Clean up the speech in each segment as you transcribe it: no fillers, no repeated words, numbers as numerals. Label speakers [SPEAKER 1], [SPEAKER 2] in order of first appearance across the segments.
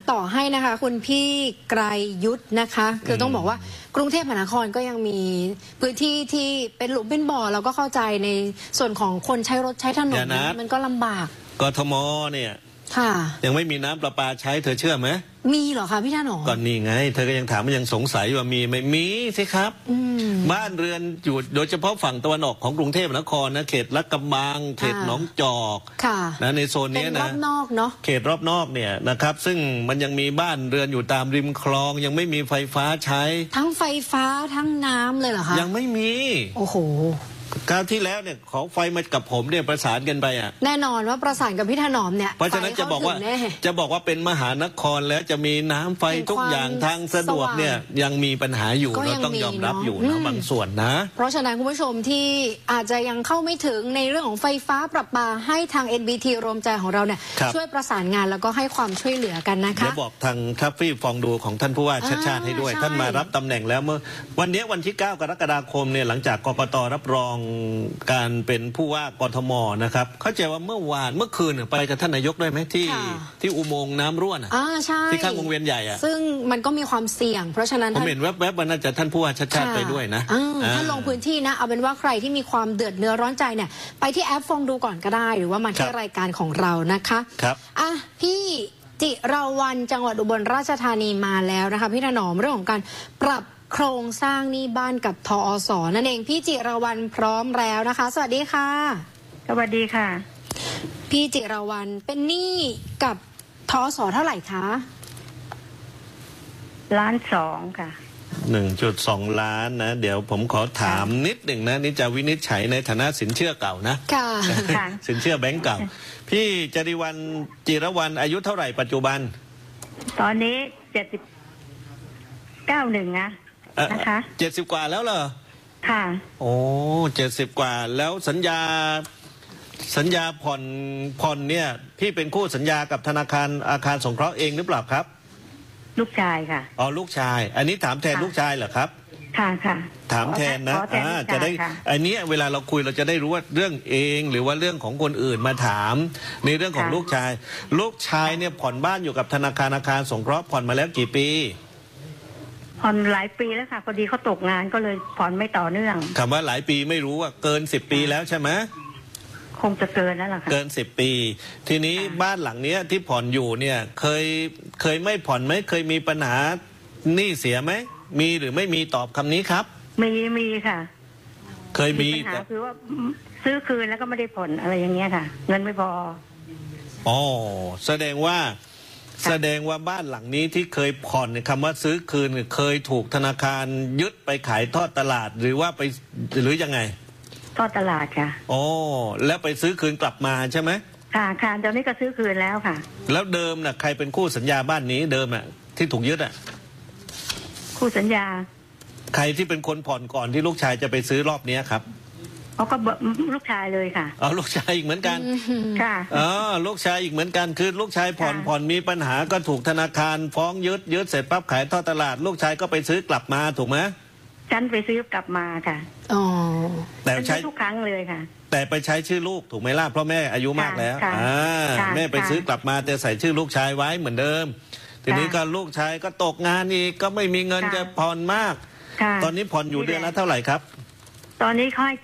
[SPEAKER 1] ต่อให้นะคะคุณพี่ไกรยุทธนะคะคือต้องบอกว่ากรุงเทพมหานครก็ยังมีพื้นที่ที่เป็นหลุมเป็นบ่อเราก็เข้าใจในส่วนของคนใช้รถใช้ถนนมันก็ลำบาก
[SPEAKER 2] กทมเนี่ย
[SPEAKER 1] ค่ะ
[SPEAKER 2] ยังไม่มีน้ำประปาใช้เธอเชื่อไหม
[SPEAKER 1] มีเหรอคะพี่ถนอม
[SPEAKER 2] ก่อนนี่ไงเธอก็ยังถามมันยังสงสัยว่ามีไม่มีสิครับบ้านเรือนอยู่โดยเฉพาะฝั่งตะวันออกของกรุงเทพมหานครนะเขตลาดกระบังเขตหนองจอกนะในโซนนี้นะ
[SPEAKER 1] รอบนอกเนาะ
[SPEAKER 2] เขตรอบนอกเนี่ยนะครับซึ่งมันยังมีบ้านเรือนอยู่ตามริมคลองยังไม่มีไฟฟ้าใช้
[SPEAKER 1] ทั้งไฟฟ้าทั้งน้ำเลยเหรอคะ
[SPEAKER 2] ยังไม่มี
[SPEAKER 1] โอ้โห
[SPEAKER 2] คราวที่แล้วเนี่ยขอไฟมากับผมเนี่ยประสานกันไปอ่ะ
[SPEAKER 1] แน่นอนว่าประสานกับพี่ถนอมเนี่ย
[SPEAKER 2] เพราะฉะนั้นจะบอกว่าเป็นมหานครแล้วจะมีน้ำไฟทุกอย่างทางสะดวกเนี่ยยังมีปัญหาอยู่เราต้องยอมรับอยู่นะบางส่วนนะ
[SPEAKER 1] เพราะฉะนั้นคุณผู้ชมที่อาจจะยังเข้าไม่ถึงในเรื่องของไฟฟ้าประปาให้ทาง NBT รวมใจของเราเนี่ยช่วยประสานงานแล้วก็ให้ความช่วยเหลือกันนะคะ
[SPEAKER 2] เดี๋ยวบอกทางทัฟฟี่ฟองดูของท่านผู้ว่าชาติชาติให้ด้วยท่านมารับตำแหน่งแล้วเมื่อวันนี้วันที่9 กรกฎาคมเนี่ยหลังจากกกต.รับรองการเป็นผู้ว่ากทมนะครับเข้าใจว่าเมื่อคืนไปกับท่านนายกด้วยไหมที่อุโมงค์น้ำรั่วน่ะ
[SPEAKER 1] ใช่
[SPEAKER 2] ที่ข้างวงเวียนใหญ่อะ
[SPEAKER 1] ซึ่งมันก็มีความเสี่ยงเพราะฉะนั้น
[SPEAKER 2] ผมเห็นแวบๆมันน่าจะท่านผู้ว่าชาติชาติไปด้วยนะ
[SPEAKER 1] ท่านลงพื้นที่นะเอาเป็นว่าใครที่มีความเดือดเนื้อร้อนใจเนี่ยไปที่แอปฟองดูก่อนก็ได้หรือว่ามาที่รายการของเรานะคะ
[SPEAKER 2] ครับ
[SPEAKER 1] พี่จิราวัลย์จังหวัดอุบลราชธานีมาแล้วนะคะพี่ถนอมเรื่องของการปรับโครงสร้างหนี้บ้านกับทอส.นั่นเองพี่จิราวัลย์พร้อมแล้วนะคะสวัสดีค่ะ
[SPEAKER 3] สวัสดีค่ะ
[SPEAKER 1] พี่จิราวัลย์เป็นหนี้กับทอส.เท่าไหร่คะ
[SPEAKER 3] 1,200,000ค่ะ
[SPEAKER 2] 1.2 ล้านนะเดี๋ยวผมขอถามนิดหนึ่งนะนี่จะวินิจฉัยในฐานะสินเชื่อเก่านะ
[SPEAKER 1] ค่ะ
[SPEAKER 2] สินเชื่อแบงก์เก่าพี่จริวัลย์จิรวรรณอายุเท่าไหร่ปัจจุบัน
[SPEAKER 3] ตอนนี้91นะคะ
[SPEAKER 2] 70 กว่าแล้วเหรอ
[SPEAKER 3] ค่ะ
[SPEAKER 2] โอ้70 กว่าแล้วสัญญาผ่อนเนี่ยพี่เป็นคู่สัญญากับธนาคารอาคารสงเคราะห์เองหรือเปล่าครับ
[SPEAKER 3] ลูกชายค่ะ
[SPEAKER 2] อ๋อลูกชายอันนี้ถามแทนลูกชายเหรอครับ
[SPEAKER 3] ค่ะ
[SPEAKER 2] ถามแทนนะจะได้อันนี้เวลาเราคุยเราจะได้รู้ว่าเรื่องเองหรือว่าเรื่องของคนอื่นมาถามในเรื่องของลูกชายเนี่ยผ่อนบ้านอยู่กับธนาคารอาคารสงเคราะห์ผ่อนมาแล้วกี่ปี
[SPEAKER 3] ผ่อนหลายปีแล้วค่ะพอดีเขาตกงานก็เลยผ่อนไม่ต่อเนื่อง
[SPEAKER 2] คำว่าหลายปีไม่รู้ว่าเกิน10 ปีแล้วใช่ไหม
[SPEAKER 3] คงจะเกินแล้วล่ะค่ะ
[SPEAKER 2] เกิน10 ปีทีนี้บ้านหลังนี้ที่ผ่อนอยู่เนี่ยเคยไม่ผ่อนไหมเคยมีปัญหาหนี้เสียไหมมีหรือไม่มีตอบคำนี้ครับ
[SPEAKER 3] มีค่ะ
[SPEAKER 2] เคยมี
[SPEAKER 3] ปัญหาคือว่าซื้อคืนแล้วก็ไม่ได้ผ่อนอะไรอย่างเงี้ยค่ะเงินไม่พอ
[SPEAKER 2] แสดงว่าบ้านหลังนี้ที่เคยผ่อนคำว่าซื้อคืนเคยถูกธนาคารยึดไปขายทอดตลาดหรือว่าไปหรือยังไง
[SPEAKER 3] ทอดตลาดค่ะ
[SPEAKER 2] แล้วไปซื้อคืนกลับมาใช่ไหม
[SPEAKER 3] ค่ะตอนนี้ก็ซื้อคืนแล้วค่ะ
[SPEAKER 2] แล้วเดิมน่ะใครเป็นคู่สัญญาบ้านนี้เดิมที่ถูกยึด
[SPEAKER 3] คู่สัญญา
[SPEAKER 2] ใครที่เป็นคนผ่อนก่อนที่ลูกชายจะไปซื้อรอบนี้ครับ
[SPEAKER 3] ก็ลูกชายเลยค่ะ
[SPEAKER 2] ลูกชายอีกเหมือนกัน
[SPEAKER 3] ค่ะ
[SPEAKER 2] ลูกชายอีกเหมือนกันคือลูกชายผ่อนมีปัญหาก็ถูกธนาคารฟ้องยึดเสร็จปั๊บขายทอดตลาดลูกชายก็ไปซื้อกลับมาถูกไหม
[SPEAKER 3] ฉันไปซื้อกลับมาค่ะ
[SPEAKER 2] แต่ใช้
[SPEAKER 3] ทุกครั้งเลยค่ะ
[SPEAKER 2] แต่ไปใช้ชื่อลูกถูกไหมล่ะเพราะแม่อายุมากแล้วแม่ไปซื้อกลับมาแต่ใส่ชื่อลูกชายไว้เหมือนเดิมทีนี้ก็ลูกชายก็ตกงานอีกก็ไม่มีเงินจะผ่อนมากตอนนี้ผ่อนอยู่เดือนละเท่าไหร่ครับ
[SPEAKER 3] ตอนนี้ค่อย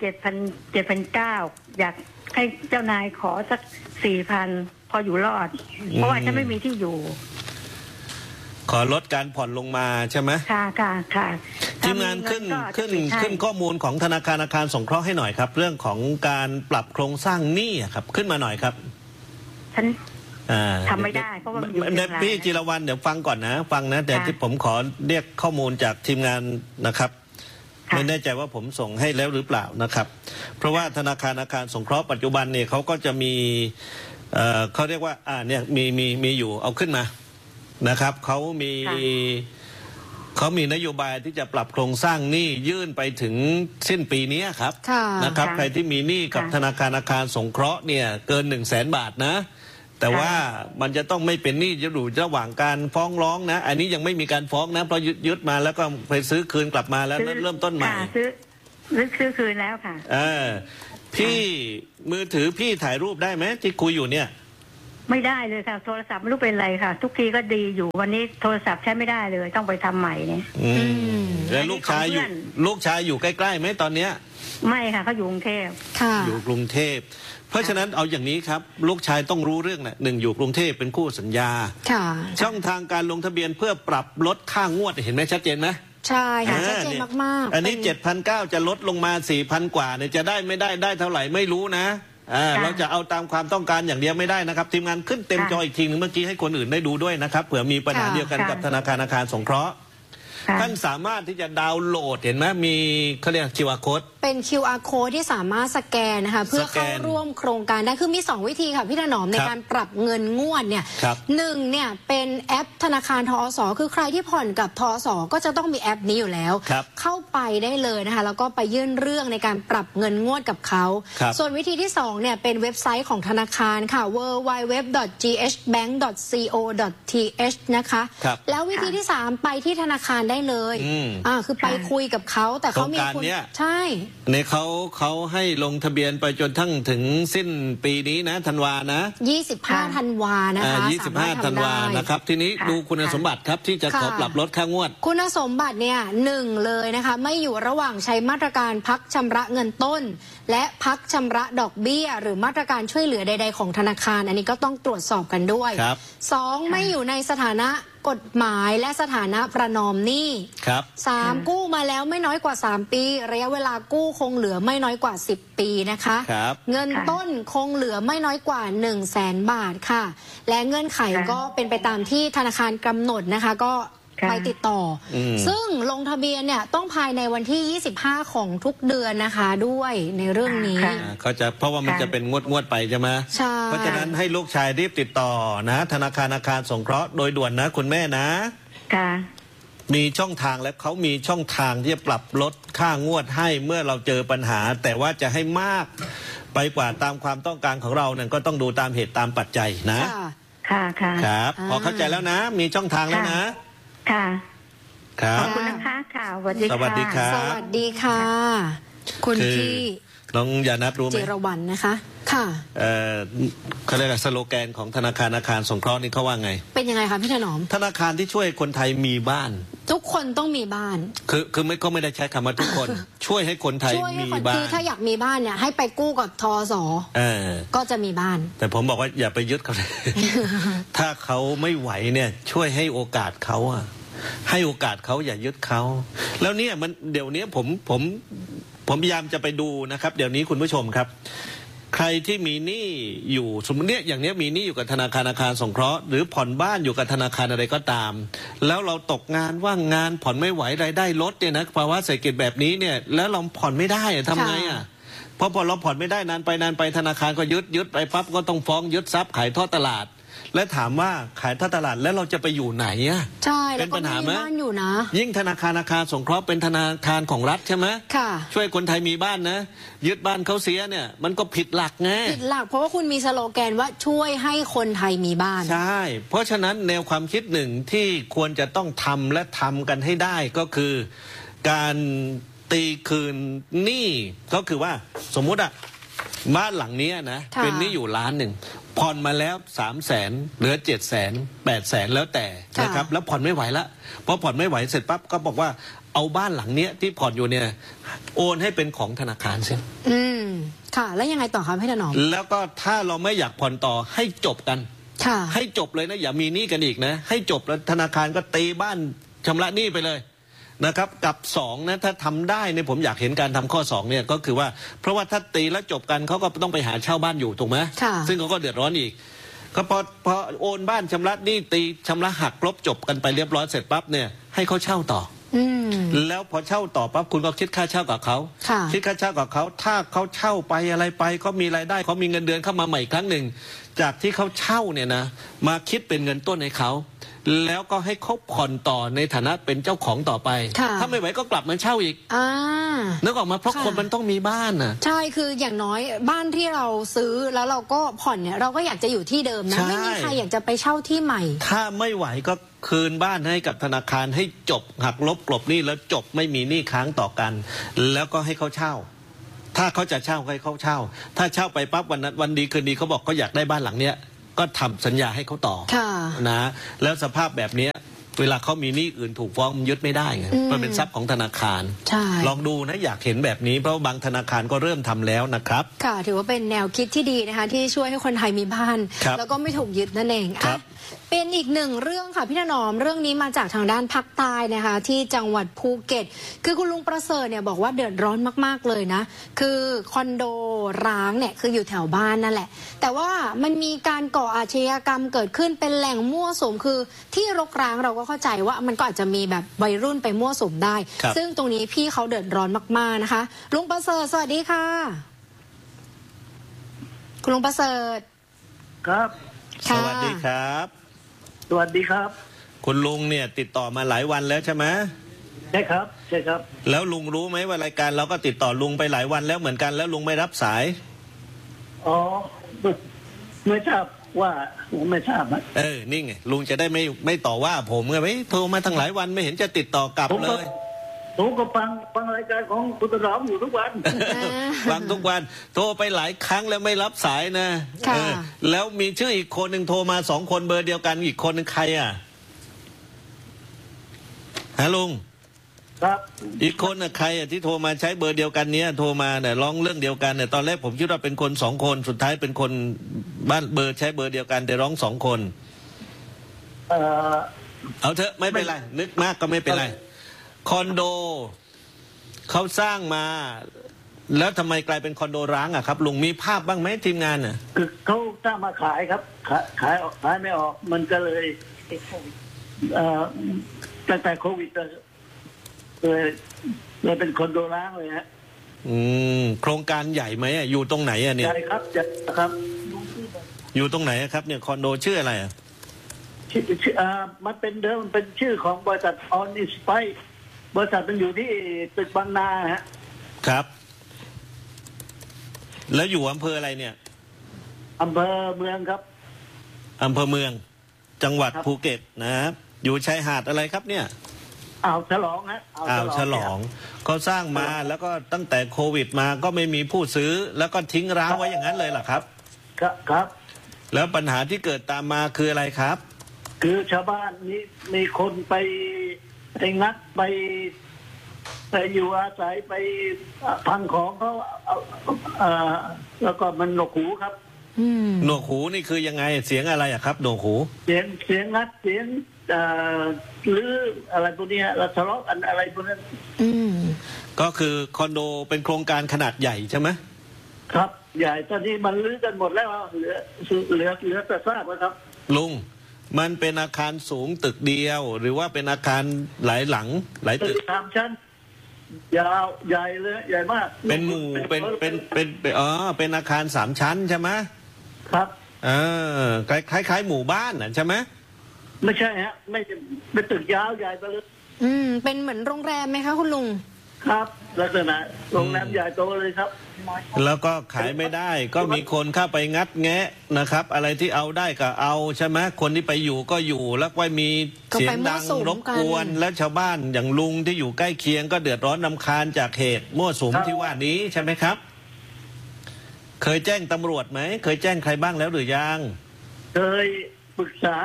[SPEAKER 3] 7,900อยากให้เจ้านายขอสัก4,000พออยู่รอดเพราะว่าฉันไม่มีที่อยู่
[SPEAKER 2] ขอลดการผ่อนลงมาใช่ไหม
[SPEAKER 3] ค่ะ
[SPEAKER 2] ทีมงานขึ้นข้อมูลของธนาคารอาคารสงเคราะห์ให้หน่อยครับเรื่องของการปรับโครงสร้างหนี้ครับขึ้นมาหน่อยครับ
[SPEAKER 3] ฉันทำไม่ได้เพราะว่า
[SPEAKER 2] พี่จิรวรรณเดี๋ยวฟังก่อนนะแต่ที่ผมขอเรียกข้อมูลจากทีมงานนะครับไม่แน่ใจว่าผมส่งให้แล้วหรือเปล่านะครับเพราะว่าธนาคารอาคารสงเคราะห์ปัจจุบันเนี่ยเขาก็จะมีเขาเรียกว่าเนี่ยมีอยู่เอาขึ้นมานะครับเขามีนโยบายที่จะปรับโครงสร้างหนี้ยื่นไปถึงสิ้นปีนี้ครับนะครับใครที่มีหนี้กับธนาคารอาคารสงเคราะห์เนี่ยเกิน100,000 บาทนะแต่ว่ามันจะต้องไม่เป็นหนี้จะอยู่ระหว่างการฟ้องร้องนะอันนี้ยังไม่มีการฟ้องนะเพราะยึดมาแล้วก็ไปซื้อคืนกลับมาแล้วเริ่มต้นใหม่
[SPEAKER 3] ซื้อคืนแล้วค่ะ
[SPEAKER 2] พี่มือถือพี่ถ่ายรูปได้ไหมที่คุยอยู่เนี่ย
[SPEAKER 3] ไม่ได้เลยค่ะโทรศัพท์ไม่รู้เป็นไรค่ะทุกทีก็ดีอยู่วันนี้โทรศัพท์ใช้ไม่ได้เลยต้องไปทำใหม่เนี่ย
[SPEAKER 2] แล้วลูกชายอยู่ใกล้ๆไหมตอนเนี้ย
[SPEAKER 3] ไม่ค่ะเขาอยู่กรุงเทพ
[SPEAKER 2] อยู่กรุงเทพเพราะฉะนั้นเอาอย่างนี้ครับลูกชายต้องรู้เรื่องน่ะ1อยู่กรุงเทพเป็นคู่สัญญาช่องทางการลงทะเบียนเพื่อปรับลดค่างวดเห็นไหมชัดเจนไหม
[SPEAKER 1] ใช่ค่ะชัดเจนมาก
[SPEAKER 2] ๆอันนี้ 7,900 จะลดลงมา 4,000 กว่าเนี่ยจะได้ไม่ได้เท่าไหร่ไม่รู้นะเราจะเอาตามความต้องการอย่างเดียวไม่ได้นะครับทีมงานขึ้นเต็มจออีกทีนึงเมื่อกี้ให้คนอื่นได้ดูด้วยนะครับเผื่อมีปัญหาเดียวกันกับธนาคารอาคารสงเคราะห์ท่านสามารถที่จะดาวน์โหลดเห็นไหมมีเขาเรียก QR code
[SPEAKER 1] เป็น QR code ที่สามารถสแกนนะคะเพื่อเข้าร่วมโครงการได้คือมี2วิธีค่ะพี่ถนอมในการปรับเงินงวดเนี่ย1เนี่ยเป็นแอปธนาคารทอส.คือใครที่ผ่อนกับทอส.ก็จะต้องมีแอปนี้อยู่แล้วเข้าไปได้เลยนะคะแล้วก็ไปยื่นเรื่องในการปรับเงินงวดกับเขาส่วนวิธีที่2เนี่ยเป็นเว็บไซต์ของธนาคารค่ะ www.ghbank.co.th นะคะแล้ววิธีที่3ไปที่ธนาคารได้เลยคือไปคุยกับเขาแต่เขามีคนใช่
[SPEAKER 2] ในเขาให้ลงทะเบียนไปจนถึงสิ้นปีนี้นะธันวานะ
[SPEAKER 1] 25 ธันวานะคะ
[SPEAKER 2] 25 ธันวานะครับทีนี้ดูคุณสมบัติครับที่จะขอปรับลดค่างวด
[SPEAKER 1] คุณสมบัติเนี่ย1เลยนะคะไม่อยู่ระหว่างใช้มาตรการพักชำระเงินต้นและพักชำระดอกเบี้ยหรือมาตรการช่วยเหลือใดๆของธนาคารอันนี้ก็ต้องตรวจสอบกันด้วย2ไม่อยู่ในสถานะกฎหมายและสถานะประนอมหนี้3กู้มาแล้วไม่น้อยกว่า3ปีระยะเวลากู้คงเหลือไม่น้อยกว่า10ปีนะคะเงินต้นคงเหลือไม่น้อยกว่า 100,000 บาทค่ะและเงื่อนไขก็เป็นไปตามที่ธนาคารกำหนดนะคะก็ไปติดต่อซึ่งลงทะเบียนเนี่ยต้องภายในวันที่25ของทุกเดือนนะคะด้วยในเรื่องนี้
[SPEAKER 2] เขาจะเพราะว่ามันจะเป็นงวดไปใช่ไหม
[SPEAKER 1] ใช่
[SPEAKER 2] เพราะฉะนั้นให้ลูกชายรีบติดต่อนะธนาคารอาคารสงเคราะห์โดยด่วนนะคุณแม่นะมีช่องทางและเขามีช่องทางที่จะปรับลดค่างวดให้เมื่อเราเจอปัญหาแต่ว่าจะให้มากไปกว่าตามความต้องการของเราเนี่ยก็ต้องดูตามเหตุตามปัจจัยนะครับพอเข้าใจแล้วนะมีช่องทางแล้วนะ
[SPEAKER 3] ค่ะ
[SPEAKER 2] ครับ
[SPEAKER 3] ขอบคุณนะคะค่ะสวัสดีค่ะ
[SPEAKER 2] สวัสดีค่ะ
[SPEAKER 1] สวัสดีค่ะคุณพี่
[SPEAKER 2] น้องยานัทรู้ไหม
[SPEAKER 1] จิรวรรณนะคะค่ะ
[SPEAKER 2] เขาเรียกสโลแกนของธนาคารอาคารสงเคราะห์นี่เขาว่าไง
[SPEAKER 1] เป็นยังไงคะพี่ถนอม
[SPEAKER 2] ธนาคารที่ช่วยคนไทยมีบ้าน
[SPEAKER 1] ทุกคนต้องมีบ้าน
[SPEAKER 2] คือไม่ได้ใช้คำว่าทุกคน ช่วยให้คนไทยมีบ้าน
[SPEAKER 1] คือถ้าอยากมีบ้านเนี่ยให้ไปกู้กับทส.ก็จะมีบ้าน
[SPEAKER 2] แต่ผมบอกว่าอย่าไปยึดเขาเลย ถ้าเขาไม่ไหวเนี่ยช่วยให้โอกาสเขาอะให้โอกาสเขาอย่ายึดเขาแล้วเนี่ยมันเดี๋ยวนี้ผมพยายามจะไปดูนะครับเดี๋ยวนี้คุณผู้ชมครับใครที่มีหนี้อยู่สมมติเนี่ยอย่างนี้มีหนี้อยู่กับธนาคารอาคารสงเคราะห์หรือผ่อนบ้านอยู่กับธนาคารอะไรก็ตามแล้วเราตกงานว่างงานผ่อนไม่ไหวรายได้ลดเนี่ยนะภาวะเศรษฐกิจแบบนี้เนี่ยแล้วเราผ่อนไม่ได้ทำไงอ่ะเพราะพอเราผ่อนไม่ได้นานไปธนาคารก็ยึดไปปั๊บก็ต้องฟ้องยึดทรัพย์ขายทอดตลาดและถามว่าขายทอดตลาดแล้วเราจะไปอยู่ไหนอ่ะ
[SPEAKER 1] ใช่
[SPEAKER 2] เป็นปัญหาไหม
[SPEAKER 1] อยู่นะ
[SPEAKER 2] ยิ่งธนาคารอาคารสงเคราะห์เป็นธนาคารของรัฐใช่ไหม
[SPEAKER 1] ค่ะ
[SPEAKER 2] ช่วยคนไทยมีบ้านนะยึดบ้านเขาเสียเนี่ยมันก็ผิดหลักไง
[SPEAKER 1] ผิดหลักเพราะว่าคุณมีสโลแกนว่าช่วยให้คนไทยมีบ้าน
[SPEAKER 2] ใช่เพราะฉะนั้นแนวความคิดหนึ่งที่ควรจะต้องทำและทำกันให้ได้ก็คือการตีคืนหนี้ก็คือว่าสมมุติอะบ้านหลังนี้นะเป็นหนี้อยู่1 ล้านผ่อนมาแล้ว300,000เหลือ700,000 800,000แล้วแต่นะครับแล้วผ่อนไม่ไหวละพอผ่อนไม่ไหวเสร็จปั๊บก็บอกว่าเอาบ้านหลังเนี้ยที่ผ่อนอยู่เนี่ยโอนให้เป็นของธนาคารเสีย
[SPEAKER 1] ค่ะแล้วยังไงต่อครับพี่ถนอม
[SPEAKER 2] แล้วก็ถ้าเราไม่อยากผ่อนต่อให้จบกันให้จบเลยนะอย่ามีหนี้กันอีกนะให้จบแล้วธนาคารก็ตีบ้านชำระหนี้ไปเลยนะครับกับ2นะถ้าทำได้เนี่ยผมอยากเห็นการทำข้อ2เนี่ยก็คือว่าเพราะว่าถ้าตีแล้วจบกันเขาก็ต้องไปหาเช่าบ้านอยู่ถูกไหมซึ่งเขาก็เดือดร้อนอีกก็พอโอนบ้านชำระหนี้ตีชำระหักลบจบกันไปเรียบร้อยเสร็จปั๊บเนี่ยให้เขาเช่าต่อแล้วพอเช่าต่อปั๊บคุณก็คิดค่าเช่ากับเขาคิดค่าเช่ากับเขาถ้าเขาเช่าไปอะไรไปเขามีรายได้เขามีเงินเดือนเข้ามาใหม่อีกครั้งหนึ่งจากที่เขาเช่าเนี่ยนะมาคิดเป็นเงินต้นให้เขาแล้วก็ให้เขาผ่อนต่อในฐานะเป็นเจ้าของต่อไปถ้าไม่ไหวก็กลับมาเช่าอีกนึกออกมาเพราะคนมันต้องมีบ้านน่ะ
[SPEAKER 1] ใช่คืออย่างน้อยบ้านที่เราซื้อแล้วเราก็ผ่อนเนี่ยเราก็อยากจะอยู่ที่เดิมนะไม่มีใครอยากจะไปเช่าที่ใหม่
[SPEAKER 2] ถ้าไม่ไหวก็คืนบ้านให้กับธนาคารให้จบหักลบกลบหนี้แล้วจบไม่มีหนี้ค้างต่อกันแล้วก็ให้เขาเช่าถ้าเขาจะเช่าให้เขาเช่าถ้าเช่าไปปั๊บวันนั้นวันดีคืนดีเขาบอกเขาอยากได้บ้านหลังเนี้ยก็ทำสัญญาให้เขาต่อนะแล้วสภาพแบบนี้เวลาเขามีหนี้อื่นถูกฟ้องมันยึดไม่ได้ไงมันเป็นทรัพย์ของธนาคารลองดูนะอยากเห็นแบบนี้เพราะบางธนาคารก็เริ่มทำแล้วนะครับ
[SPEAKER 1] ค่ะถือว่าเป็นแนวคิดที่ดีนะคะที่ช่วยให้คนไทยมีบ้านแล้วก็ไม่ถูกยึดนั่นเองเป็นอีกหนึ่งเรื่องค่ะพี่ถนอมเรื่องนี้มาจากทางด้านภาคใต้นะคะที่จังหวัดภูเก็ตคือคุณลุงประเสริฐเนี่ยบอกว่าเดือดร้อนมากๆเลยนะคือคอนโดร้างเนี่ยคืออยู่แถวบ้านนั่นแหละแต่ว่ามันมีการก่ออาชญากรรมเกิดขึ้นเป็นแหล่งมั่วสุมคือที่รกร้างเราก็เข้าใจว่ามันก็อาจจะมีแบบวัยรุ่นไปมั่วสุมได้ซึ่งตรงนี้พี่เขาเดือดร้อนมากๆนะคะลุงประเสริฐสวัสดีค่ะคุณลุงประเสริฐ
[SPEAKER 4] ครับ
[SPEAKER 2] สวัสดีครับ
[SPEAKER 4] สวัสดีครับ
[SPEAKER 2] คุณลุงเนี่ยติดต่อมาหลายวันแล้วใช่ไหม
[SPEAKER 4] ใช่ครับใช่ครับ
[SPEAKER 2] แล้วลุงรู้ไหมว่ารายการเราก็ติดต่อลุงไปหลายวันแล้วเหมือนกันแล้วลุงไม่รับสาย
[SPEAKER 4] อ๋อไม่ทราบว่าผมไม่ทราบ
[SPEAKER 2] นี่ไงลุงจะได้ไม่ต่อว่าผมไงไม่โทรมาทั้งหลายวันไม่เห็นจะติดต่อกลับเลย
[SPEAKER 4] ผมก็ฟังรายการของคุณถนอมอยู่ทุกวัน
[SPEAKER 2] ฟังทุกวันโทรไปหลายครั้งแล้วไม่รับสายนะแล้วมีชื่ออีกคนหนึ่งโทรมา2 คนเบอร์เดียวกันอีกคนหนึ่งใครอ่ะฮะลุง
[SPEAKER 4] ครับ
[SPEAKER 2] อีกคนน่ะใครอ่ะที่โทรมาใช้เบอร์เดียวกันเนี้ยโทรมาเนี่ยร้องเรื่องเดียวกันเนี่ยตอนแรกผมคิดว่าเป็นคน2 คนสุดท้ายเป็นคนบ้านเบอร์ใช้เบอร์เดียวกันแต่ร้อง2 คนเอาเถอะไม่เป็นไรนึกมากก็ไม่เป็นไรคอนโดเขาสร้างมาแล้วทำไมกลายเป็นคอนโดร้างอ่ะครับลุงมีภาพบ้างไหมทีมงานน่ะ
[SPEAKER 4] คือเขาสร้างมาขายครับขายออกขายไม่ออกมันก็เลยตั้งแต่โควิดเลยเป็นคอนโดร้างเลยฮะ
[SPEAKER 2] โครงการใหญ่ไหมอยู่ตรงไหนอ่ะเนี่ย
[SPEAKER 4] ใช่ครับใช่ครับ
[SPEAKER 2] อยู่ตรงไหนครับเนี่ยคอนโดชื่ออะไรอ่ะ
[SPEAKER 4] มันเป็นเดิมมันเป็นชื่อของบริษัทออนอิสไปบริษัทมันอยู่ที่ตึกบางนาฮะ
[SPEAKER 2] ครับแล้วอยู่อำเภออะไรเนี่ย
[SPEAKER 4] อำเภอเมืองครับ
[SPEAKER 2] อำเภอเมืองจังหวัดภูเก็ตนะอยู่ชายหาดอะไรครับเนี่ย
[SPEAKER 4] อ่าวฉลองฮะ
[SPEAKER 2] อ่าวฉลองเขาสร้างมาแล้วก็ตั้งแต่โควิดมาก็ไม่มีผู้ซื้อแล้วก็ทิ้งร้างไว้อย่างนั้นเลยเหรอครับ
[SPEAKER 4] ครับ
[SPEAKER 2] แล้วปัญหาที่เกิดตามมาคืออะไรครับ
[SPEAKER 4] คือชาวบ้านนี้มีคนไปงัดไปอยู่อาศัยไปพังของเขาแล้วก็มันหนวกหูครับ
[SPEAKER 2] หนวกหูนี่คือยังไงเสียงอะไรอะครับหนวกหู
[SPEAKER 4] เสียงงัดเสียงหรืออะไรพวกนี้เราทะเลาะกันอะไรพวกนั้น
[SPEAKER 2] ก็คือคอนโดเป็นโครงการขนาดใหญ่ใช่ไหม
[SPEAKER 4] ครับใหญ่ตอนนี้มันรื้อกันหมดแล้วเหลือแต่ซากแล้วครับ
[SPEAKER 2] ลุงมันเป็นอาคารสูงตึกเดียวหรือว่าเป็นอาคารหลายหลังหลายตึก
[SPEAKER 4] 3 ชั้นยาวใหญ่เลยใหญ่มาก
[SPEAKER 2] เป็นหมู่เป็นอาคาร3 ชั้นใช่ไหม
[SPEAKER 4] ครับ
[SPEAKER 2] คล้ายหมู่บ้านน่ะใช่ไหม
[SPEAKER 4] ไม่ใช่ฮะไม่เป็นตึกยาวใหญ่ไปเลย
[SPEAKER 1] เป็นเหมือนโรงแรมไหมคะคุณลุง
[SPEAKER 4] ครับลักษณะโรงแรมใหญ่โตเลยครับ
[SPEAKER 2] แล้วก็ขายไม่ได้ก็มีคนเข้าไปงัดแงะนะครับอะไรที่เอาได้ก็เอาใช่ไหมคนที่ไปอยู่ก็อยู่แล้วก็มีเสียงดังรบกวนแล้วชาวบ้านอย่างลุงที่อยู่ใกล้เคียงก็เดือดร้อนรำคาญจากเหตุมั่วสุมที่ว่านี้ใช่ไหมครับเคยแจ้งตำรวจไหมเคยแจ้งใครบ้างแล้วหรือยัง
[SPEAKER 4] เคยปรึกษา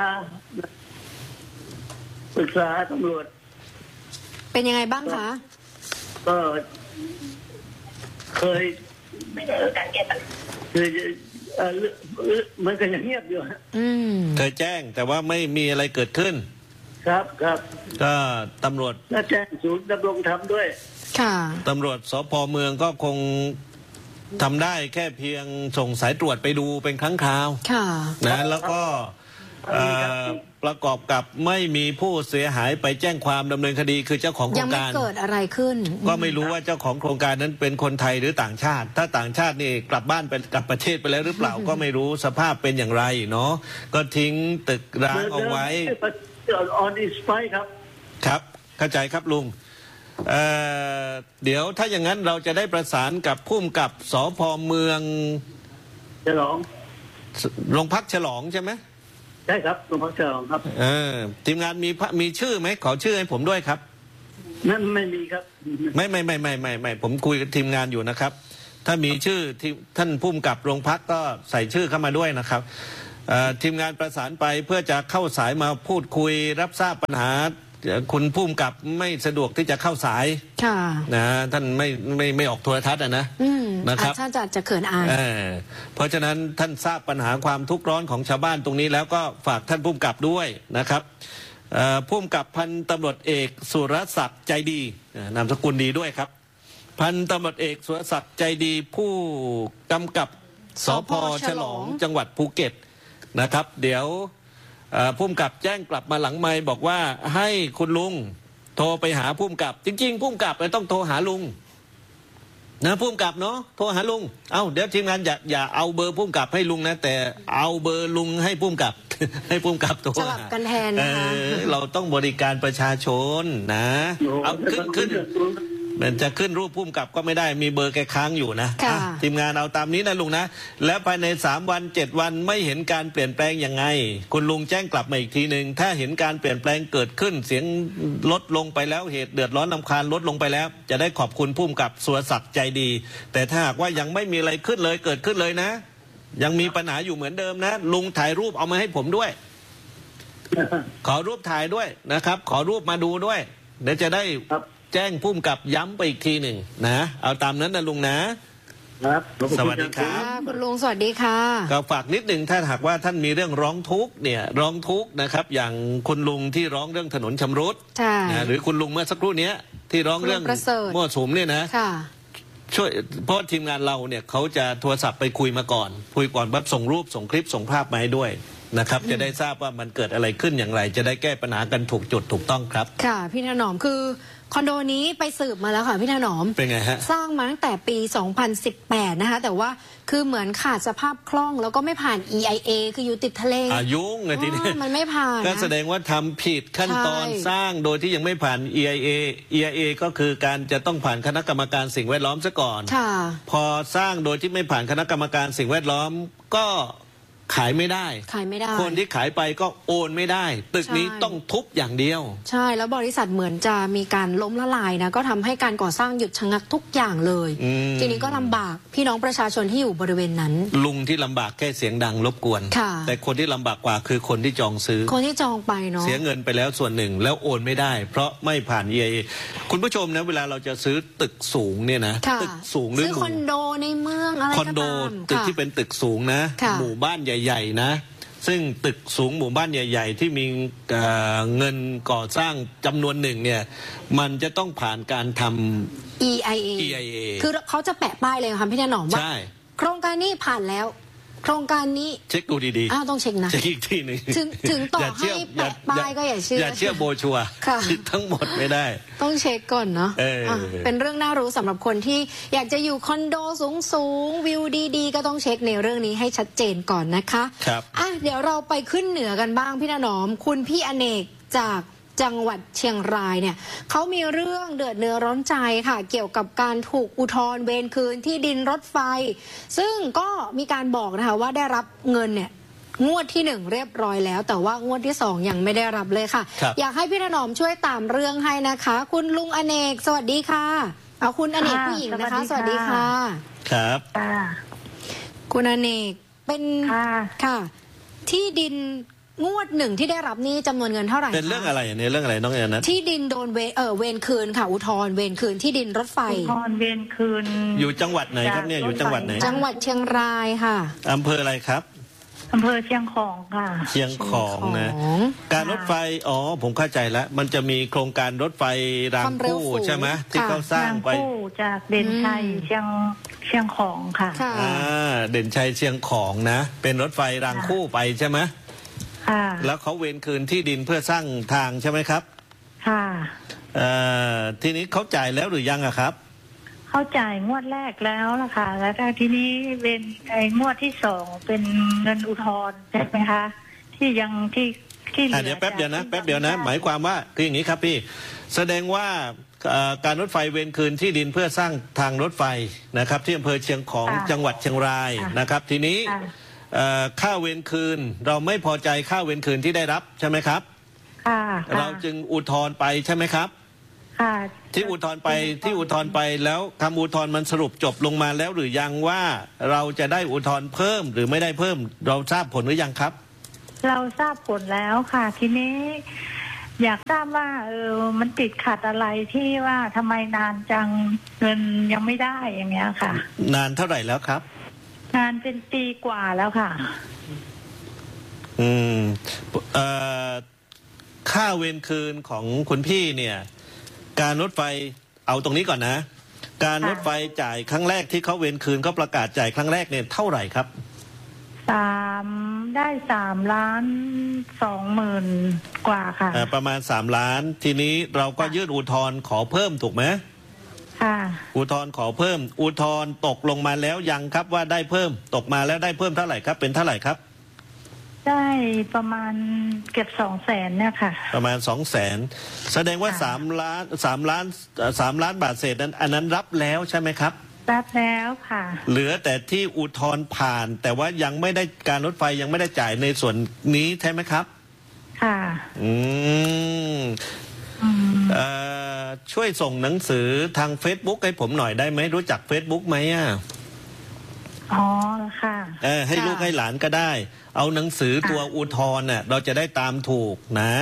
[SPEAKER 4] ตำรวจ
[SPEAKER 1] เป็นยังไงบ้างคะ
[SPEAKER 4] ก็เคยเหมือนกันอย่างเงียบอยู่
[SPEAKER 2] เคยแจ้งแต่ว่าไม่มีอะไรเกิดขึ้น
[SPEAKER 4] ครับ
[SPEAKER 2] ก็ตำรวจ
[SPEAKER 4] และแจ้งศูนย์ดำรงธรรมด้วย
[SPEAKER 1] ค่ะ
[SPEAKER 2] ตำรวจสภ.เมืองก็คงทำได้แค่เพียงส่งสายตรวจไปดูเป็นครั้งคราวนะแล้วก็ประกอบกับไม่มีผู้เสียหายไปแจ้งความดำเนินคดีคือเจ้าของโครงการ
[SPEAKER 1] ยังไม่เกิดอะไรขึ้น
[SPEAKER 2] ก็ไม่รู้ว่าเจ้าของโครงการนั้นเป็นคนไทยหรือต่างชาติถ้าต่างชาตินี่กลับบ้านไปกลับประเทศไปแล้วหรือเปล่า ก็ไม่รู้สภาพเป็นอย่างไรเนาะก็ทิ้งตึกร้างเอาไว้
[SPEAKER 4] ออนอิสไป
[SPEAKER 2] ครับเข้าใจครับลุงเดี๋ยวถ้าอย่างนั้นเราจะได้ประสานกับผู้กำกับสภ.เมือง
[SPEAKER 4] ฉลอง
[SPEAKER 2] โรงพักฉลองใช่ไหม
[SPEAKER 4] ใช่ครับโรงพักฉลองครับ
[SPEAKER 2] ทีมงานมีชื่อไหมขอชื่อให้ผมด้วยครับ
[SPEAKER 4] นั่นไม่มีครับ
[SPEAKER 2] ไม่ผมคุยกับทีมงานอยู่นะครับถ้ามีชื่อที่ท่านผู้กำกับโรงพักก็ใส่ชื่อเข้ามาด้วยนะครับทีมงานประสานไปเพื่อจะเข้าสายมาพูดคุยรับทราบปัญหาคุณผู้กำกับไม่สะดวกที่จะเข้าสายนะท่านไม่ออกโทรทัศน์นะครับ
[SPEAKER 1] ท่านจะเขินอาย
[SPEAKER 2] เพราะฉะนั้นท่านทราบปัญหาความทุกข์ร้อนของชาวบ้านตรงนี้แล้วก็ฝากท่านผู้กำกับด้วยนะครับผู้กำกับพันตำรวจเอกสุรศักดิ์ใจดีนามสกุลดีด้วยครับพันตำรวจเอกสุรศักดิ์ใจดีผู้กำกับสภ.ฉลองจังหวัดภูเก็ตนะครับเดี๋ยวผู้กำกับแจ้งกลับมาหลังไมค์บอกว่าให้คุณลุงโทรไปหาผู้กำกับจริงๆผู้กำกับต้องโทรหาลุงนะผู้กำกับเนาะโทรหาลุงเดี๋ยวทีมงานอย่าเอาเบอร์ผู้กำกับให้ลุงนะแต่เอาเบอร์ลุงให้ผู้กำกับให้ผู้กำกับโทร
[SPEAKER 1] สลับกันแทนนะคะ
[SPEAKER 2] เราต้องบริการประชาชนนะเอาขึ้นมันจะขึ้นรูปผู้กำกับก็ไม่ได้มีเบอร์แกค้างอยู่นะทีมงานเอาตามนี้นะลุงนะแล้วภายใน3 วัน7 วันไม่เห็นการเปลี่ยนแปลงยังไงคุณลุงแจ้งกลับมาอีกทีหนึ่งถ้าเห็นการเปลี่ยนแปลงเกิดขึ้นเสียงลดลงไปแล้วเหตุเดือดร้อนรำคาญลดลงไปแล้วจะได้ขอบคุณผู้กำกับสุรศักดิ์ใจดีแต่ถ้าหากว่ายังไม่มีอะไรขึ้นเลยเกิดขึ้นเลยนะยังมีปัญหาอยู่เหมือนเดิมนะลุงถ่ายรูปเอามาให้ผมด้วยขอรูปถ่ายด้วยนะครับขอรูปมาดูด้วยเดี๋ยวจะได้แจ้งผู้กำกับย้ำไปอีกทีหนึ่งนะเอาตามนั้นนะลุงนะครับสวัสดีครับ
[SPEAKER 1] คุณลุงสวัสดีค่ะ
[SPEAKER 2] ก็ฝากนิดหนึ่งถ้าหากว่าท่านมีเรื่องร้องทุกข์เนี่ยร้องทุกข์นะครับอย่างคุณลุงที่ร้องเรื่องถนนชำรุดนะหรือคุณลุงเมื่อสักครู่นี้ที่ร้องเรื่องมั่วสุมเนี่ยนะช่วยเพราะทีมงานเราเนี่ยเขาจะโทรศัพท์ไปคุยมาก่อนคุยก่อนแบบส่งรูปส่งคลิปส่งภาพมาให้ด้วยนะครับจะได้ทราบว่ามันเกิดอะไรขึ้นอย่างไรจะได้แก้ปัญหากันถูกจุดถูกต้องครับ
[SPEAKER 1] ค่ะพี่ถนอมคือคอนโดนี้ไปสืบมาแล้วค่ะพี่ถนอม
[SPEAKER 2] เป็นไงฮะ
[SPEAKER 1] สร้างมาตั้งแต่ปี 2018 นะคะแต่ว่าคือเหมือนขาดสภาพคล่องแล้วก็ไม่ผ่าน EIA คืออยู่ติดทะเล
[SPEAKER 2] ยุ่งเลยทีนี้
[SPEAKER 1] มันไม่ผ่าน
[SPEAKER 2] ก็แสดงว่าทำผิดขั้นตอนสร้างโดยที่ยังไม่ผ่าน EIA ก็คือการจะต้องผ่านคณะกรรมการสิ่งแวดล้อมซะก่อนพอสร้างโดยที่ไม่ผ่านคณะกรรมการสิ่งแวดล้อมก็ขายไม่ได้คนที่ขายไปก็โอนไม่ได้ตึกนี้ต้องทุบอย่างเดียว
[SPEAKER 1] ใช่แล้วบริษัทเหมือนจะมีการล้มละลายนะก็ทำให้การก่อสร้างหยุดชะงักทุกอย่างเลยทีนี้ก็ลำบากพี่น้องประชาชนที่อยู่บริเวณนั้น
[SPEAKER 2] ลุงที่ลำบากแค่เสียงดังรบกวนแต่คนที่ลำบากกว่าคือคนที่จองซื้อ
[SPEAKER 1] คนที่จองไปเนาะ
[SPEAKER 2] เสียเงินไปแล้วส่วนหนึ่งแล้วโอนไม่ได้เพราะไม่ผ่าน EIA คุณผู้ชมนะเวลาเราจะซื้อตึกสูงเนี่ยนะตึกสูงหรือ
[SPEAKER 1] ซื้อคอนโดในเมืองอะไรก็ตาม
[SPEAKER 2] คอนโดตึกที่เป็นตึกสูงนะหมู่บ้านใหญ่ๆนะซึ่งตึกสูงหมู่บ้านใหญ่ๆที่มีเงินก่อสร้างจำนวนหนึ่งเนี่ยมันจะต้องผ่านการทำ
[SPEAKER 1] EIA คือเขาจะแปะป้ายเลยค่ะพี่ถนอมว่าโครงการนี้ผ่านแล้วโครงการนี้
[SPEAKER 2] เช็คดูดี
[SPEAKER 1] ๆต้องเช็คนะ
[SPEAKER 2] เช็คอีกทีนึง
[SPEAKER 1] ถึงต่อให้แปะป้ายก็อย่าเ
[SPEAKER 2] ชื่อโบชัวทั้งหมดไม่ได้
[SPEAKER 1] ต้องเช็คก่อนเนาะเป็นเรื่องน่ารู้สำหรับคนที่อยากจะอยู่คอนโดสูงวิวดีๆก็ต้องเช็คในเรื่องนี้ให้ชัดเจนก่อนนะคะ
[SPEAKER 2] ครับ
[SPEAKER 1] เดี๋ยวเราไปขึ้นเหนือกันบ้างพี่ถนอมคุณพี่อเนกจากจังหวัดเชียงรายเนี่ยเขามีเรื่องเดือดเนื้อร้อนใจค่ะเกี่ยวกับการถูกอุทธรณ์เวรคืนที่ดินรถไฟซึ่งก็มีการบอกนะคะว่าได้รับเงินเนี่ยงวดที่1เรียบร้อยแล้วแต่ว่างวดที่2ยังไม่ได้รับเลยค่ะอยากให้พี่ถนอมช่วยตามเรื่องให้นะคะคุณลุงอเนกสวัสดีค่ะเอาคุณอเนกผู้หญิงนะคะสวัสดีค่ะ
[SPEAKER 2] ครับ
[SPEAKER 1] คุณอเนกเป็นค่ะที่ดินงวด1ที่ได้รับนี่จำนวนเงินเท่าไหร่
[SPEAKER 2] เป็นเรื่องอะไรในเรื่องอะไรน้องแอนนะ
[SPEAKER 1] ที่ดินโดนเวรคืนค่ะอุทธรณ์เวรคืนที่ดินรถไฟ
[SPEAKER 3] อุทธรณ์เวรคืน
[SPEAKER 2] อยู่จังหวัดไหนครับเนี่ยอยู่จังหวัดไหน
[SPEAKER 1] จังหวัดเชียงรายค่ะ
[SPEAKER 2] อำเภออะไรครับ
[SPEAKER 3] อำเภอเชียงของค่ะ
[SPEAKER 2] เชียงของนะการรถไฟผมเข้าใจแล้วมันจะมีโครงการรถไฟรางคู่ใช่ไหมที่เขาสร้างไป
[SPEAKER 3] จากเด่นชัยเชียงของค่ะ
[SPEAKER 2] เด่นชัยเชียงของนะเป็นรถไฟรางคู่ไปใช่ไหมแล้วเขาเวรคืนที่ดินเพื่อสร้างทางใช่ไหมครับ
[SPEAKER 3] ค่ะ
[SPEAKER 2] ทีนี้เขาจ่ายแล้วหรือยังอะครับ
[SPEAKER 3] เขาจ่ายงวดแรกแล้วล่ะค่ะแล้วทีนี้เวรงวดที่2เป็นเงินอุทธรณ์ใช่ไหมคะที่ยังที่
[SPEAKER 2] เดี๋ยวแป๊บเดียวนะหมายความว่าคืออย่างนี้ครับพี่แสดงว่าการรถไฟเวรคืนที่ดินเพื่อสร้างทางรถไฟนะครับที่อำเภอเชียงของจังหวัดเชียงรายนะครับทีนี้ค่าเวรคืนเราไม่พอใจค่าเวรคืนที่ได้รับใช่ไหมครับ
[SPEAKER 3] ค่ะ
[SPEAKER 2] เราจึงอุทธรณ์ไปใช่ไหมครับ
[SPEAKER 3] ค่ะ
[SPEAKER 2] ที่อุทธรณ์ไปแล้วคำอุทธรณ์มันสรุปจบลงมาแล้วหรือยังว่าเราจะได้อุทธรณ์เพิ่มหรือไม่ได้เพิ่มเราทราบผลหรือยังครับ
[SPEAKER 3] เราทราบผลแล้วค่ะทีนี้อยากทราบว่ามันติดขัดอะไรที่ว่าทำไมนานจังเงินยังไม่ได้อย่างเงี้ยค่ะ
[SPEAKER 2] นานเท่าไหร่แล้วครับ
[SPEAKER 3] นานเป็นปีกว่าแล้วค่ะ
[SPEAKER 2] ค่าเวรคืนของคุณพี่เนี่ยการรถไฟเอาตรงนี้ก่อนนะการรถไฟจ่ายครั้งแรกที่เขาเวรคืนเขาประกาศจ่ายครั้งแรกเนี่ยเท่าไหร่ครับ
[SPEAKER 3] ได้3,200,000กว่าค่ะ
[SPEAKER 2] ประมาณ3 ล้านทีนี้เราก็ยื่นอุทธรณ์ขอเพิ่มถูกไหม
[SPEAKER 3] ค่ะ
[SPEAKER 2] อุทธรณ์ขอเพิ่มอุทธรณ์ตกลงมาแล้วยังครับว่าได้เพิ่มตกมาแล้วได้เพิ่มเท่าไหร่ครับเป็นเท่าไหร่ครับ
[SPEAKER 3] ได้ประมาณเกือบ200,000เนี่ยค่ะ
[SPEAKER 2] ประมาณ200,000แสดงว่า3 ล้านบาทเศษนั้นอันนั้นรับแล้วใช่ไหมครับ
[SPEAKER 3] รับแล้วค่ะ
[SPEAKER 2] เหลือแต่ที่อุทธรณ์ผ่านแต่ว่ายังไม่ได้การรถไฟยังไม่ได้จ่ายในส่วนนี้ใช่ไหมครับ
[SPEAKER 3] ค่ะ
[SPEAKER 2] ช่วยส่งหนังสือทาง Facebook ให้ผมหน่อยได้ไหมรู้จัก Facebook ไหม
[SPEAKER 3] อ๋อค่ะ
[SPEAKER 2] ให้ลูกให้หลานก็ได้เอาหนังสือตัวอุทธรณ์น่ะเราจะได้ตามถูกนะ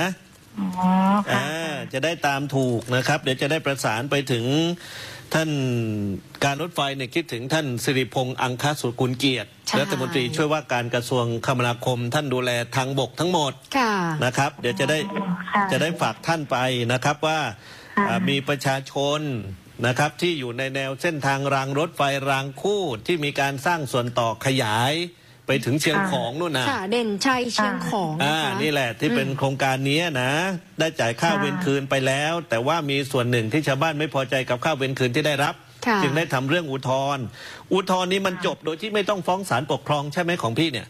[SPEAKER 2] จะได้ตามถูกนะครับเดี๋ยวจะได้ประสานไปถึงท่านการรถไฟเนี่ยคิดถึงท่านสิริพงษ์อังคสุกุลเกียรติรัฐมนตรีช่วยว่าการกระทรวงคมนาคมท่านดูแลทางบกทั้งหมดนะครับเดี๋ยวจะได้ฝากท่านไปนะครับว่ามีประชาชนนะครับที่อยู่ในแนวเส้นทางรางรถไฟรางคู่ที่มีการสร้างส่วนต่อขยายไปถึงเชียงของนู่นนะ
[SPEAKER 1] เด่นชัยเชียงของ
[SPEAKER 2] นี่แหละที่เป็นโครงการนี้นะได้จ่ายค่าเวรคืนไปแล้วแต่ว่ามีส่วนหนึ่งที่ชาวบ้านไม่พอใจกับค่าเวรคืนที่ได้รับจึงได้ทำเรื่องอุทธรณ์นี้มันจบโดยที่ไม่ต้องฟ้องศาลปกครองใช่ไหมของพี่เนี่ย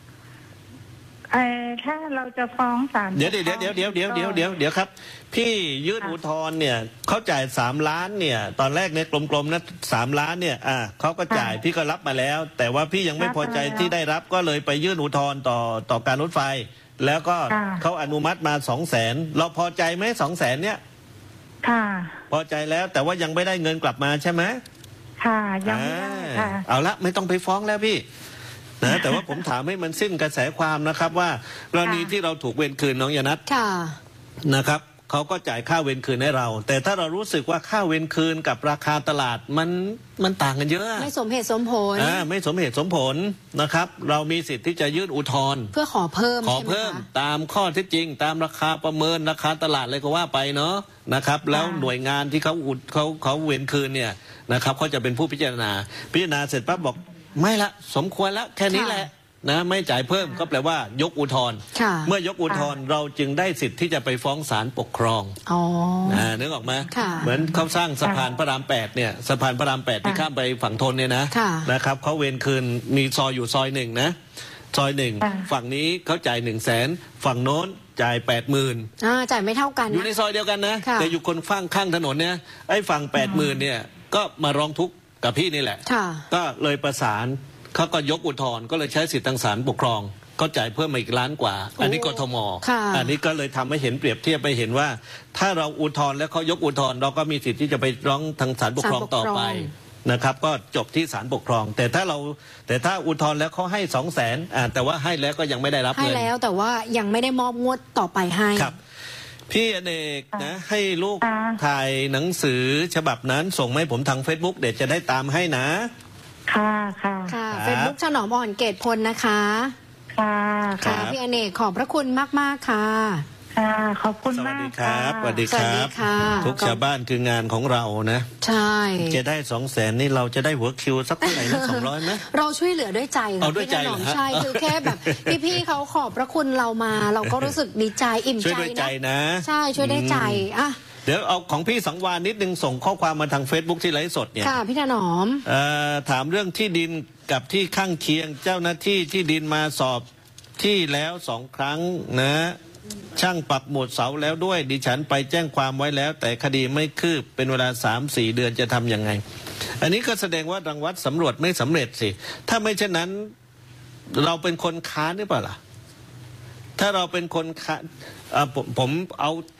[SPEAKER 3] ถ้าเราจะฟ้องศาล
[SPEAKER 2] เดี๋ยวครับพี่ยื่นอุทธรณ์เนี่ยเขาจ่าย3 ล้านเนี่ยตอนแรกเนี่ยกลมๆนะ3 ล้านเนี่ยเขาก็จ่ายพี่ก็รับมาแล้วแต่ว่าพี่ยังไม่พอใจที่ได้รับก็เลยไปยื่นอุทธรณ์ต่อการรถไฟแล้วก็เขาอนุมัติมา200,000เราพอใจไหม200,000เนี่ย
[SPEAKER 3] ค่ะ
[SPEAKER 2] พอใจแล้วแต่ว่ายังไม่ได้เงินกลับมาใช่ไหม
[SPEAKER 3] ค่ะยังไม่ได้ค่ะ
[SPEAKER 2] เอาละไม่ต้องไปฟ้องแล้วพี่นะแต่ว่าผมถามให้มันสิ้นกระแสความนะครับว่ากรณีที่เราถูกเวรคืนน้องยนัทนะครับเขาก็จ่ายค่าเวรคืนให้เราแต่ถ้าเรารู้สึกว่าค่าเวรคืนกับราคาตลาดมันต่างกันเยอะ
[SPEAKER 1] ไม่สมเหตุสมผล
[SPEAKER 2] ไม่สมเหตุสมผลนะครับเรามีสิทธิ์ที่จะยื่นอุทธรณ์
[SPEAKER 1] เพื่อขอเพิ่ม
[SPEAKER 2] ตามข้อเท็จจริงตามราคาประเมินราคาตลาดเลยก็ว่าไปเนาะนะครับแล้วหน่วยงานที่เขาเวรคืนเนี่ยนะครับเขาจะเป็นผู้พิจารณาเสร็จปั๊บบอกไม่ละสมควรแล้วแค่นี้แหละนะไม่จ่ายเพิ่มก็แปลว่ายกอุทธรณ์เมื่อยกอุทธรณ์เราจึงได้สิทธิ์ที่จะไปฟ้องศาลปกครองนึกออกไหมเหมือนเขาสร้างสะพานพระราม8เนี่ยสะพานพระราม8ที่ข้ามไปฝั่งธนเนี่ยนะครับเขาเวรคืนมีซอยอยู่ซอย1นะซอย1ฝั่งนี้เขาจ่าย100,000ฝั่งโน้นจ่าย80,000
[SPEAKER 1] จ่ายไม่เท่ากัน
[SPEAKER 2] อยู่ในซอยเดียวกันนะแต่อยู่คนข้างถนนเนี่ยไอ้ฝั่ง80,000เนี่ยก็มาร้องทุกข์กับพี่นี่แหละก็เลยประสานเขาก็ยกอุทธรณ์ก็เลยใช้สิทธิทางศาลปกครองก็จ่ายเพิ่มมาอีก1 ล้านกว่าอันนี้กทม.อันนี้ก็เลยทำให้เห็นเปรียบเทียบไปเห็นว่าถ้าเราอุทธรณ์แล้วเขายกอุทธรณ์เราก็มีสิทธิ์ที่จะไปร้องทางศาลปกครองต่อไปนะครับก็จบที่ศาลปกครองแต่ถ้าอุทธรณ์แล้วเขาให้200,000แต่ว่าให้แล้วก็ยังไม่ได้รับเงิน
[SPEAKER 1] ให้แล้วแต่ว่ายังไม่ได้มอบงวดต่อไปให้
[SPEAKER 2] ครับพี่อเนกนะให้ลูกถ่ายหนังสือฉบับนั้นส่งให้ผมทาง Facebook เดี๋ยวจะได้ตามให้นะ
[SPEAKER 3] ค่ะ
[SPEAKER 1] เฟซบุ๊กถนอมอ่อนเกตพลนะคะค่ะพี่อเนกขอบพระคุณมากๆค่ะ
[SPEAKER 3] ขอบคุณมาก
[SPEAKER 2] ครับสวัสดีครับทุกชาวบ้านคืองานของเรานะ
[SPEAKER 1] ใช่
[SPEAKER 2] จะได้200,000นี่เราจะได้หัวคิวสักเท่าไหร่นะ200ไหม
[SPEAKER 1] เราช่วยเหลือด้วยใจ
[SPEAKER 2] เอาด้วยใจ
[SPEAKER 1] ใช่คือแค่แบบพี่ๆเขาขอบพระคุณเรามาเราก็รู้สึกดีใจอิ่มใจ
[SPEAKER 2] นะ
[SPEAKER 1] ใช่ช่วยได้ใจ
[SPEAKER 2] เดี๋ยวเอาของพี่สังวานนิดนึงส่งข้อความมาทาง Facebook ที่ไลฟ์สดเนี่ย
[SPEAKER 1] ค่ะพี่ถนอม
[SPEAKER 2] ถามเรื่องที่ดินกับที่ข้างเคียงเจ้าหน้าที่ที่ดินมาสอบที่แล้ว2 ครั้งนะช่างปักหมุดเสาแล้วด้วยดิฉันไปแจ้งความไว้แล้วแต่คดีไม่คืบเป็นเวลา 3-4 เดือนจะทำยังไงอันนี้ก็แสดงว่ารังวัดสำรวจไม่สำเร็จสิถ้าไม่เช่นนั้นเราเป็นคนค้านหรือเปล่าล่ะถ้าเราเป็นคนค้านผมเอา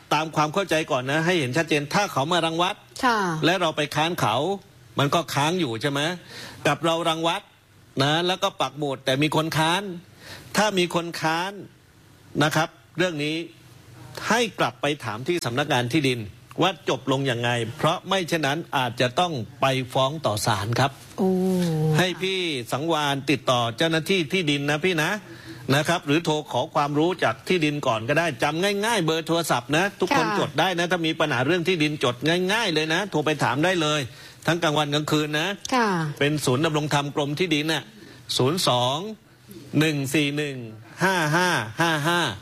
[SPEAKER 2] ตามความเข้าใจก่อนนะให้เห็นชัดเจนถ้าเขามารังวัดและเราไปค้านเขามันก็ค้างอยู่ใช่ไหมกับเรารังวัดนะแล้วก็ปักหมุดแต่มีคนค้านถ้ามีคนค้านนะครับเรื่องนี้ให้กลับไปถามที่สำนักงานที่ดินว่าจบลงยังไงเพราะไม่เช่นนั้นอาจจะต้องไปฟ้องต่อศาลครับให้พี่สังวานติดต่อเจ้าหน้าที่ที่ดินนะพี่นะครับหรือโทรขอความรู้จากที่ดินก่อนก็ได้จำง่ายๆเบอร์โทรศัพท์นะทุกคนจดได้นะถ้ามีปัญหาเรื่องที่ดินจดง่ายๆเลยนะโทรไปถามได้เลยทั้งกลางวันกลางคืนนะเป็นศูนย์ดำรงธรรมกรมที่ดินน่ะ02-141-5555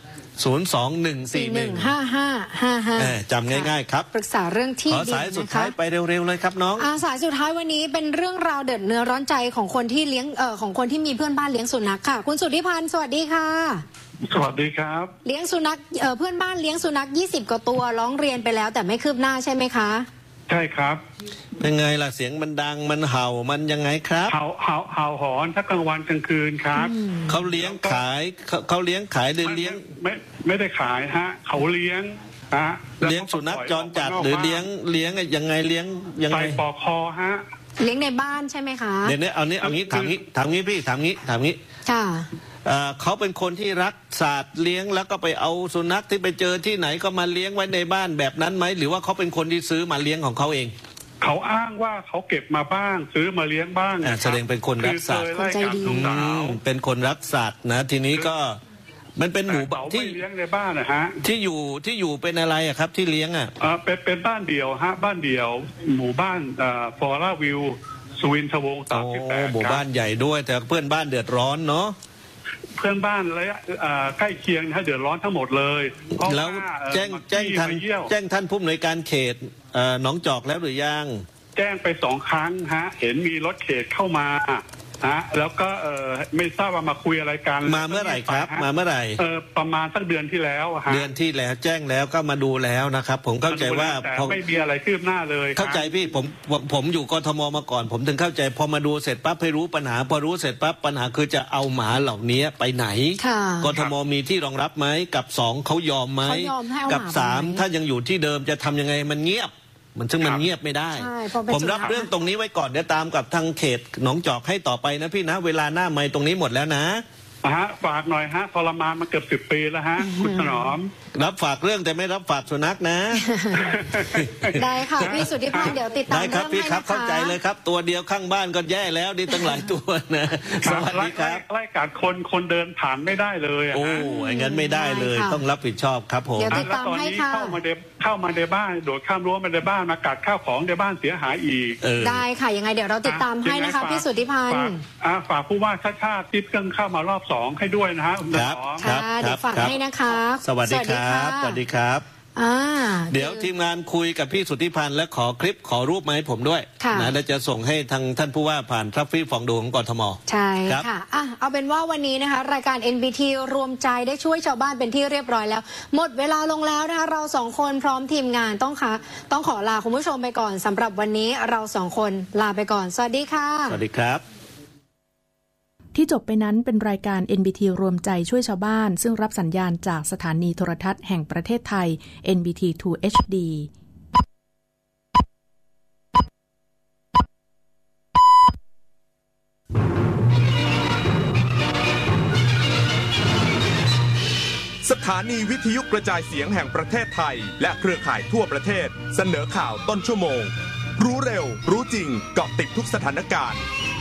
[SPEAKER 2] 02-141-5555จำง่ายๆครับ
[SPEAKER 1] ปรึกษาเรื่องที่ดินนะคะขอ
[SPEAKER 2] สายสุดท้ายไปเร็วๆเลยครับน้อง
[SPEAKER 1] สายสุดท้ายวันนี้เป็นเรื่องราวเดือดเนื้อร้อนใจของคนที่เลี้ยงของคนที่มีเพื่อนบ้านเลี้ยงสุนัขค่ะคุณสุทธิพันธ์สวัสดีค่ะ
[SPEAKER 5] สวัสดีครับ
[SPEAKER 1] เลี้ยงสุนัขเพื่อนบ้านเลี้ยงสุนัข20 กว่าตัวร้องเรียนไปแล้วแต่ไม่คืบหน้าใช่ไหมคะ
[SPEAKER 5] ใช่ครับ
[SPEAKER 2] เป็นไงล่ะเสียงมันดังมันเห่ามันยังไงครับ
[SPEAKER 5] เห่าหอนทั้งกลางวันกลางคืนครับ
[SPEAKER 2] เขาเลี้ยงขายเขาเลี้ยงขายหรือเลี้ยง
[SPEAKER 5] ไม่ได้ขายฮะเขาเลี้ยง
[SPEAKER 2] เลี้ยงสุนัขจรจัดหรือเลี้ยงยังไงเลี้ยงยังไง
[SPEAKER 5] ใส่ปลอกคอฮะ
[SPEAKER 1] เลี้ยงในบ้านใช่ไหมคะ
[SPEAKER 2] เดี๋ยวนี้เอางี้ถามงี้พี่ถามงี้
[SPEAKER 1] ค่ะ
[SPEAKER 2] เขาเป็นคนที่รักสัตว์เลี้ยงแล้วก็ไปเอาสุนัขที่ไปเจอที่ไหนก็มาเลี้ยงไว้ในบ้านแบบนั้นไหมหรือว่าเขาเป็นคนที่ซื้อมาเลี้ยงของเขาเอง
[SPEAKER 5] เขาอ้างว่าเขาเก็บมาบ้างซื้อมาเลี้ยงบ้าง
[SPEAKER 2] แสดงเป็นคนรักสัตว์
[SPEAKER 1] คนใจดี
[SPEAKER 2] เป็นคนรักสัตว์นะทีนี้ก็มันเป็นหมู่บ้านที่
[SPEAKER 5] เลี้ยงในบ้านนะฮะ
[SPEAKER 2] ที่อยู่เป็นอะไรอะครับที่เลี้ยงอะ
[SPEAKER 5] เป็นบ้านเดี่ยวฮะบ้านเดี่ยวหมู่บ้านฟอร่าวิวสุวินทวงศ์38
[SPEAKER 2] หมู่บ้านใหญ่ด้วยแต่เพื่อนบ้านเดือดร้อนเนาะ
[SPEAKER 5] เพื่อนบ้านระยะใกล้เคียงให้เดือดร้อนทั้งหมดเลย
[SPEAKER 2] แล้วแจ้งท่านผู้อำนวยการเขตหนองจอกแล้วหรือยัง
[SPEAKER 5] แจ้งไป2 ครั้งฮะเห็นมีรถเขตเข้ามาแล้วก็ไม่ทราบว่ามาคุยอะไรกัน
[SPEAKER 2] มาเมื่อไหร่ครับมาเมื่อไหร่
[SPEAKER 5] ประมาณสักเดือนที่แล้วฮะ
[SPEAKER 2] เดือนที่แล้วแจ้งแล้วก็มาดูแล้วนะครับผมเข้าใจว่า
[SPEAKER 5] ไม่มีอะไรคืบหน้าเลย
[SPEAKER 2] เข้าใจพี่ผมอยู่กทมมาก่อนผมถึงเข้าใจพอมาดูเสร็จปั๊บให้รู้ปัญหาพอรู้เสร็จปั๊บปัญหาคือจะเอาหมาเหล่านี้ไปไหนกทมมีที่รองรับไหมกับ2เขายอมไหมกับ3ถ้ายังอยู่ที่เดิมจะทำยังไงมันเงียบซึ่งมันเงียบไม่ได้ผมรับเรื่องตรงนี้ไว้ก่อนเดี๋ยวตามกับทางเขตหนองจอกให้ต่อไปนะพี่นะเวลาหน้าไมค์ตรงนี้หมดแล้วนะ
[SPEAKER 5] ฝากหน่อยฮะทรมานมาเกือบ10 ปีแล้วฮะคุณถนอม
[SPEAKER 2] รับฝากเรื่องแต่ไม่รับฝากสุนัขนะ
[SPEAKER 1] ได้ค่ะพี่สุทธิพันธ์เดี๋ยวติดตาม
[SPEAKER 2] ได้ครับพี่ครับเข้าใจเลยครับตัวเดียวข้างบ้านก็แย่แล้วนี่ตั้งหลายตัวนะสวัสดีครับ
[SPEAKER 5] ไล่กัดคนเดินผ่านไม่ได้เลย
[SPEAKER 2] โอ้ยงั้นไม่ได้เลยต้องรับผิดชอบครับผม
[SPEAKER 1] เดี๋ยวติดตามให้ค่ะ
[SPEAKER 5] เข้ามาในบ้านโดดข้ามรั้วมาในบ้านมากัดข้าวของในบ้านเสียหายอีก
[SPEAKER 1] ได้ค่ะยังไงเดี๋ยวเราติดตามให้นะคะพี่สุทธิพันธ์
[SPEAKER 5] ฝากผู้ว่าชาติที่เพิ่งเข้ามารอบ2ให้ด้วยนะฮะ
[SPEAKER 2] ครับ
[SPEAKER 1] เดี๋ยวฝากให้นะคะ
[SPEAKER 2] สวัสดีครับสวัสดีครับเดี๋ยวทีมงานคุยกับพี่สุทธิพันธ์และขอคลิปขอรูปมาให้ผมด้วยนะแล้วจะส่งให้ทางท่านผู้ว่าผ่านทรัฟฟี่ฟองดูของกทม
[SPEAKER 1] ใช่ค่ะเอาเป็นว่าวันนี้นะคะรายการ NBT รวมใจได้ช่วยชาวบ้านเป็นที่เรียบร้อยแล้วหมดเวลาลงแล้วนะคะเรา2 คนพร้อมทีมงานต้องขอลาคุณผู้ชมไปก่อนสำหรับวันนี้เรา2 คนลาไปก่อนสวัสดีค่ะ
[SPEAKER 2] สวัสดีครับ
[SPEAKER 6] ที่จบไปนั้นเป็นรายการ NBT รวมใจช่วยชาวบ้านซึ่งรับสัญญาณจากสถานีโทรทัศน์แห่งประเทศไทย NBT 2 HD
[SPEAKER 7] สถานีวิทยุกระจายเสียงแห่งประเทศไทยและเครือข่ายทั่วประเทศเสนอข่าวต้นชั่วโมงรู้เร็วรู้จริงเกาะติดทุกสถานการณ์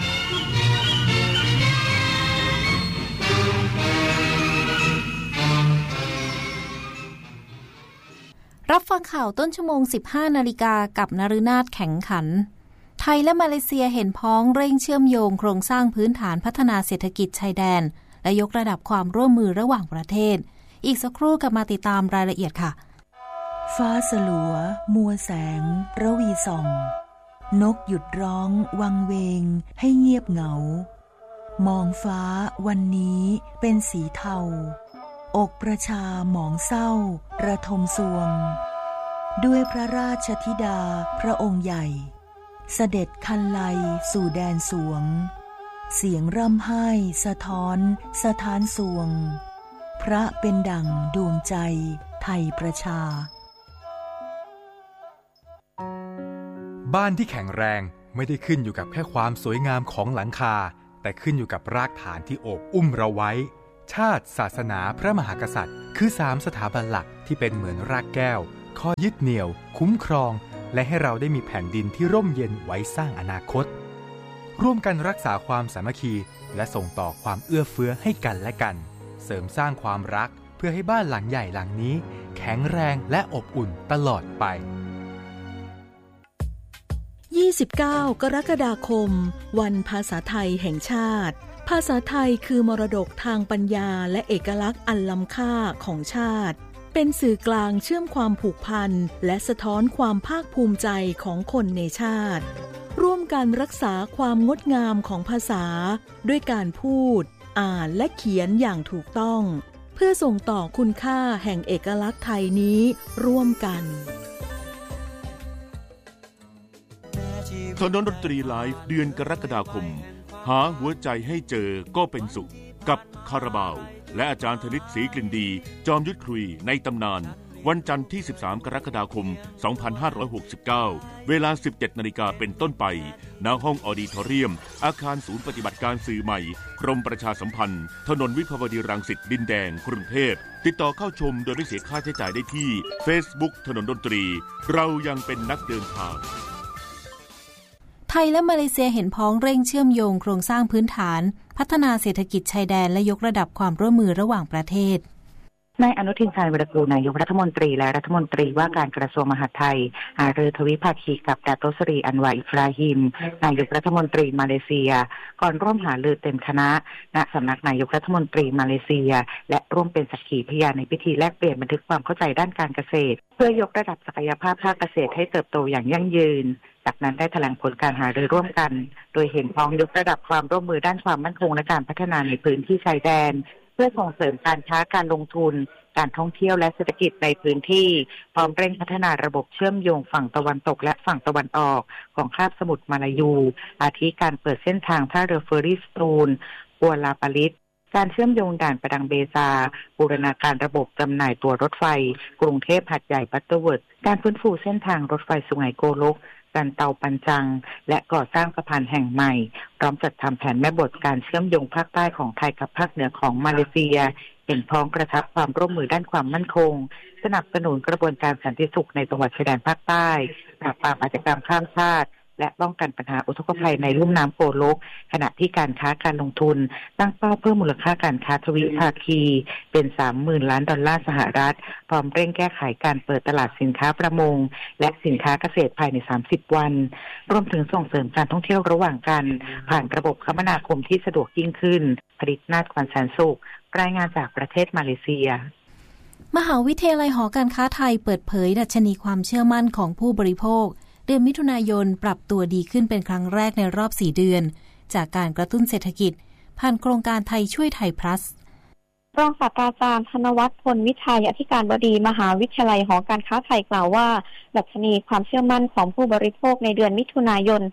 [SPEAKER 8] รับฟังข่าวต้นชั่วโมง 15 นาฬิกากับนฤนาถแข็งขันไทยและมาเลเซียเห็นพ้องเร่งเชื่อมโยงโครงสร้างพื้นฐานพัฒนาเศรษฐกิจชายแดนและยกระดับความร่วมมือระหว่างประเทศอีกสักครู่กลับมาติดตามรายละเอียดค่ะ
[SPEAKER 9] ฟ้าสลัวมัวแสงระวีส่องนกหยุดร้องวังเวงให้เงียบเหงามองฟ้าวันนี้เป็นสีเทาอกประชาหมองเศร้าระทมสวงด้วยพระราชธิดาพระองค์ใหญ่เสด็จคันไลสู่แดนสวงเสียงร่ำไห้สะท้อนสถานสวงพระเป็นดั่งดวงใจไทยประชา
[SPEAKER 10] บ้านที่แข็งแรงไม่ได้ขึ้นอยู่กับแค่ความสวยงามของหลังคาแต่ขึ้นอยู่กับรากฐานที่โอบอุ้มเราไว้ชาติศาสนาพระมหากษัตริย์คือ3สถาบันหลักที่เป็นเหมือนรากแก้วข้อยึดเหนี่ยวคุ้มครองและให้เราได้มีแผ่นดินที่ร่มเย็นไว้สร้างอนาคตร่วมกันรักษาความสามัคคีและส่งต่อความเอื้อเฟื้อให้กันและกันเสริมสร้างความรักเพื่อให้บ้านหลังใหญ่หลังนี้แข็งแรงและอบอุ่นตลอดไป
[SPEAKER 9] 29 กรกฎาคมวันภาษาไทยแห่งชาติภาษาไทยคือมรดกทางปัญญาและเอกลักษณ์อันล้ำค่าของชาติเป็นสื่อกลางเชื่อมความผูกพันและสะท้อนความภาคภูมิใจของคนในชาติร่วมกันรักษาความงดงามของภาษาด้วยการพูดอ่านและเขียนอย่างถูกต้องเพื่อส่งต่อคุณค่าแห่งเอกลักษณ์ไทยนี้ร่วมกัน
[SPEAKER 11] ถนนดนตรีไลฟ์เดือนกรกฎาคมหาหัวใจให้เจอก็เป็นสุขกับคาราบาวและอาจารย์ธนิตศรีกลิ่นดีจอมยุทธคุยในตำนานวันจันทร์ที่13กรกฎาคม2569เวลา 17:00 น.เป็นต้นไปณห้องออดิทอเรียมอาคารศูนย์ปฏิบัติการสื่อใหม่กรมประชาสัมพันธ์ถนนวิภาวดีรังสิตดินแดงกรุงเทพติดต่อเข้าชมโดยไม่เสียค่าใช้จ่ายได้ที่ Facebook ถนนดนตรีเรายังเป็นนักเดินทาง
[SPEAKER 8] ไทยและมาเลเซียเห็นพ้องเร่งเชื่อมโยงโครงสร้างพื้นฐานพัฒนาเศรษฐกิจชายแดนและยกระดับความร่วมมือระหว่างประเทศ
[SPEAKER 12] นายอนุทิน ชาญวิรากูลนายกรัฐมนตรีและรัฐมนตรีว่าการกระทรวงมหาดไทยหารือทวิภาคีกับดาโตสรีอันวาอิฟราฮิมนายกรัฐมนตรีมาเลเซียก่อนร่วมหารือเต็มคณะณสำนักนายกรัฐมนตรีมาเลเซียและร่วมเป็นสักขีพยานในพิธีแลกเปลี่ยนบันทึกความเข้าใจด้านการเกษตรเพื่อยกระดับศักยภาพภาคเกษตรให้เติบโตอย่างยั่งยืนจากนั้นได้แถลงผลการหารือร่วมกันโดยเห็นพ้องยกระดับความร่วมมือด้านความมั่นคงและการพัฒนาในพื้นที่ชายแดนเพื่อส่งเสริมการค้าการลงทุนการท่องเที่ยวและเศรษฐกิจในพื้นที่พร้อมเร่งพัฒนาระบบเชื่อมโยงฝั่งตะวันตกและฝั่งตะวันออกของคาบสมุทรมาลายูอาทิการเปิดเส้นทางท่าเรือเฟอร์รี่สตูลกัวลาปาลิสการเชื่อมโยงด่านประดังเบซาบูรณาการระบบจำหน่ายตั๋วรถไฟกรุงเทพหาดใหญ่บัตเตอร์เวิร์ธการฟื้นฟูเส้นทางรถไฟสุไหงโกลกการเตาปันจังและก่อสร้างสะพานแห่งใหม่พร้อมจัดทำแผนแม่บทการเชื่อมโยงภาคใต้ของไทยกับภาคเหนือของมาเลเซียเห็นพ้องกระชับความร่วมมือด้านความมั่นคงสนับสนุนกระบวนการสันติสุขในจังหวัดชายแดนภาคใต้ปราบปรามอาชญากรรมข้ามชาติและป้องกันปัญหาอุทกภัยในลุ่มน้ำโกลกขณะที่การค้าการลงทุนตั้งเป้าเพิ่มมูลค่าการค้าทวิภาคีเป็น 30,000 ล้านดอลลาร์สหรัฐพร้อมเร่งแก้ไขการเปิดตลาดสินค้าประมงและสินค้าเกษตรภายใน30วันรวมถึงส่งเสริมการท่องเที่ยวระหว่างกันผ่านระบบคมนาคมที่สะดวกยิ่งขึ้นผลิตนาฏขวัญแสนสุขรายงานจากประเทศมาเลเซีย
[SPEAKER 8] มหาวิทยาลัยหอการค้าไทยเปิดเผยดัชนีความเชื่อมั่นของผู้บริโภคเดือนมิถุนายนปรับตัวดีขึ้นเป็นครั้งแรกในรอบ4เดือนจากการกระตุ้นเศรษฐกิจผ่านโครงการไทยช่วยไทยพลัส
[SPEAKER 13] รองศาสตราจารย์ธนวัฒน์พลวิชัยอธิการบดีมหาวิทยาลัยหอการค้าไทยกล่าวว่าดัชนีความเชื่อมั่นของผู้บริโภคในเดือนมิถุนายน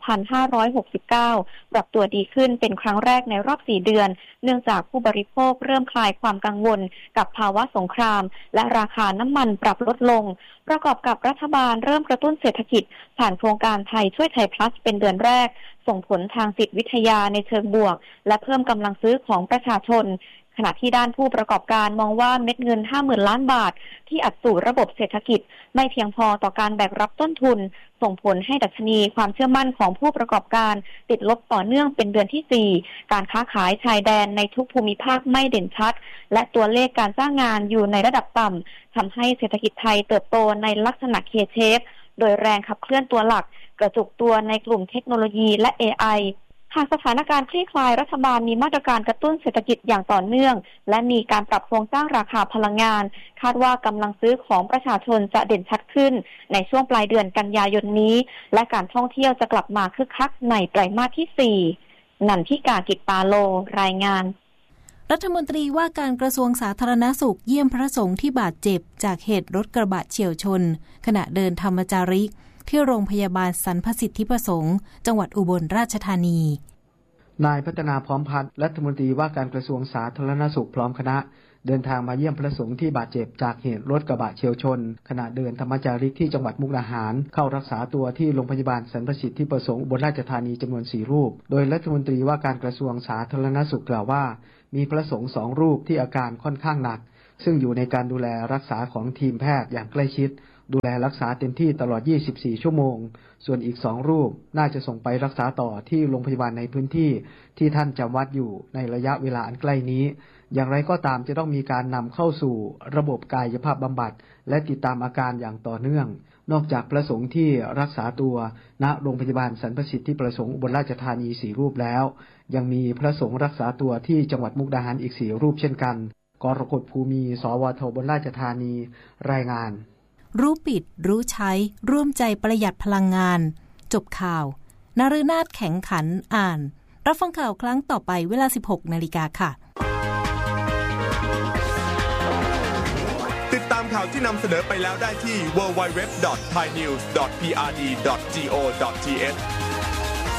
[SPEAKER 13] 2569 ปรับตัวดีขึ้นเป็นครั้งแรกในรอบ4เดือนเนื่องจากผู้บริโภคเริ่มคลายความกังวลกับภาวะสงครามและราคาน้ำมันปรับลดลงประกอบกับรัฐบาลเริ่มกระตุ้นเศรษฐกิจผ่านโครงการไทยช่วยไทยพลัสเป็นเดือนแรกส่งผลทางจิตวิทยาในเชิงบวกและเพิ่มกำลังซื้อของประชาชนขณะที่ด้านผู้ประกอบการมองว่าเม็ดเงิน 50,000 ล้านบาทที่อัดสู่ระบบเศรษฐกิจไม่เพียงพอต่อการแบกรับต้นทุนส่งผลให้ดัชนีความเชื่อมั่นของผู้ประกอบการติดลบต่อเนื่องเป็นเดือนที่4การค้าขายชายแดนในทุกภูมิภาคไม่เด่นชัดและตัวเลขการจ้างงานอยู่ในระดับต่ำทำให้เศรษฐกิจไทยเติบโตในลักษณะ K-shape โดยแรงขับเคลื่อนตัวหลักกระจุกตัวในกลุ่มเทคโนโลยีและ AIหากสถานการณ์คลี่คลายรัฐบาลมีมาตรการกระตุ้นเศรษฐกิจอย่างต่อเนื่องและมีการปรับโครงสร้างราคาพลังงานคาดว่ากำลังซื้อของประชาชนจะเด่นชัดขึ้นในช่วงปลายเดือนกันยายนนี้และการท่องเที่ยวจะกลับมาคึกคักในไตรมาสที่4นันทิกา กิจปาโลรายงาน
[SPEAKER 8] รัฐมนตรีว่าการกระทรวงสาธารณสุขเยี่ยมพระสงฆ์ที่บาดเจ็บจากเหตุรถกระบะเฉี่ยวชนขณะเดินธรรมจาริกที่โรงพยาบาลสรรพสิทธิประสงค์จังหวัดอุบลราชธานี
[SPEAKER 14] นายพัฒนาพร้อมพัฒน์รัฐมนตรีว่าการกระทรวงสาธารณสุขพร้อมคณะเดินทางมาเยี่ยมพระสงฆ์ที่บาดเจ็บจากเหตุรถกระบะเฉี่ยวชนขณะเดินธรรมจาริกที่จังหวัดมุกดาหารเข้ารักษาตัวที่โรงพยาบาลสรรพสิทธิประสงค์อุบลราชธานีจำนวน4รูปโดยรัฐมนตรีว่าการกระทรวงสาธารณสุขกล่าวว่ามีพระสงฆ์2รูปที่อาการค่อนข้างหนักซึ่งอยู่ในการดูแลรักษาของทีมแพทย์อย่างใกล้ชิดดูแลรักษาเต็มที่ตลอด24ชั่วโมงส่วนอีก2รูปน่าจะส่งไปรักษาต่อที่โรงพยาบาลในพื้นที่ที่ท่านจำวัดอยู่ในระยะเวลาอันใกล้นี้อย่างไรก็ตามจะต้องมีการนำเข้าสู่ระบบกายภาพบำบัดและติดตามอาการอย่างต่อเนื่องนอกจากพระสงฆ์ที่รักษาตัวณโรงพยาบาลสรรพสิทธิประสงค์อุบลราชธานี4รูปแล้วยังมีพระสงฆ์รักษาตัวที่จังหวัดมุกดาหารอีก4รูปเช่นกันกรกฎภูมิสวทอุบลราชธานีรายงาน
[SPEAKER 8] รู้ปิดรู้ใช้ร่วมใจประหยัดพลังงานจบข่าวนฤนาถแข็งขันอ่านรับฟังข่าวครั้งต่อไปเวลา 16 นาฬิกาค่ะ
[SPEAKER 7] ติดตามข่าวที่นำเสนอไปแล้วได้ที่ www.thainews.prd.go.th